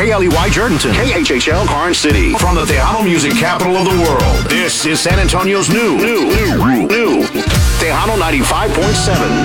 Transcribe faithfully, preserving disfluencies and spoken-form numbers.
K L E Y Jordanton, K H H L Karn City. From the Tejano music capital of the world, this is San Antonio's new, new, new, new Tejano ninety-five point seven.